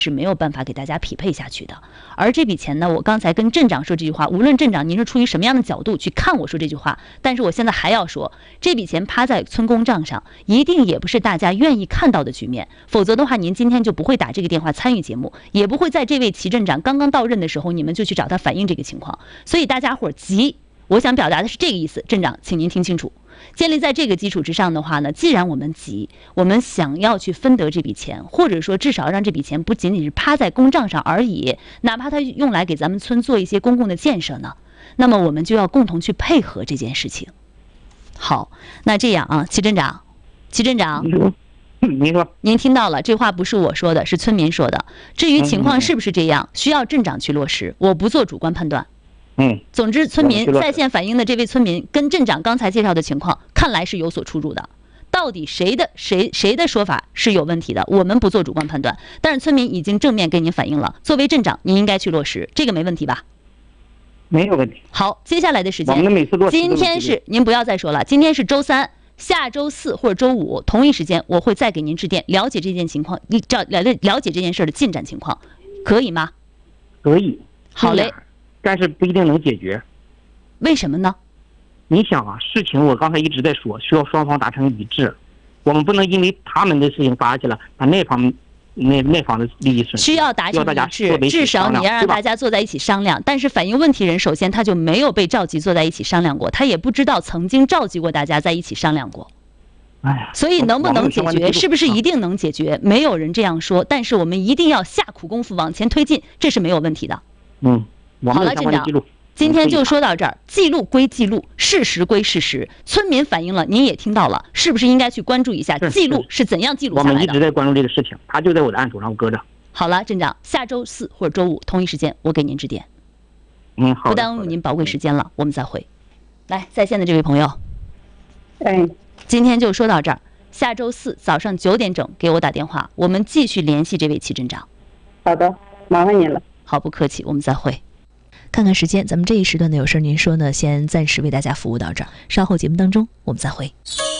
是没有办法给大家匹配下去的。而这笔钱呢，我刚才跟镇长说这句话，无论镇长您是出于什么样的角度去看我说这句话，但是我现在还要说，这笔钱趴在村公账上，一定也不是大家愿意看到的局面，否则的话，您今天就不会打这个电话参与节目，也不会在这位齐镇长刚刚到任的时候，你们就去找他反映这个情况。所以大家伙急，我想表达的是这个意思，镇长，请您听清楚。建立在这个基础之上的话呢，既然我们急，我们想要去分得这笔钱，或者说至少让这笔钱不仅仅是趴在公账上而已，哪怕它用来给咱们村做一些公共的建设呢，那么我们就要共同去配合这件事情。好，那这样啊，齐镇长， 您说， 您听到了，这话不是我说的，是村民说的。至于情况是不是这样，需要镇长去落实，我不做主观判断。总之，村民在线反映的这位村民跟镇长刚才介绍的情况，看来是有所出入的。到底谁的说法是有问题的，我们不做主观判断。但是村民已经正面跟您反映了，作为镇长，您应该去落实，这个没问题吧？ 没有问题。 好，接下来的时间， 我们每次落实今天是您不要再说了，今天是周三。下周四或者周五同一时间，我会再给您致电，了解这件情况，了解这件事的进展情况，可以吗？ 可以。 好嘞。 但是不一定能解决。 为什么呢？ 你想啊，事情我刚才一直在说，需要双方达成一致，我们不能因为他们的事情发起了，把那方的利益损失。需要达成一致，至少你要让大家坐在一起商量。但是反映问题人首先他就没有被召集坐在一起商量过，他也不知道曾经召集过大家在一起商量过。所以能不能解决，是不是一定能解决？没有人这样说，但是我们一定要下苦功夫往前推进，这是没有问题的。好了，镇长，今天就说到这儿。记录归记录，事实归事实。村民反映了，您也听到了，是不是应该去关注一下记录是怎样记录下来的？ 我们一直在关注这个事情，他就在我的案头上搁着。 好了，镇长，下周四或者周五同一时间，我给您致电。 好。 不耽误您宝贵时间了，我们再会。来，在线的这位朋友，今天就说到这儿。下周四早上9点整给我打电话，我们继续联系这位齐镇长。 好的，麻烦您了。 好，不客气，我们再会。 看看时间，咱们这一时段的有事您说呢，先暂时为大家服务到这儿，稍后节目当中我们再会。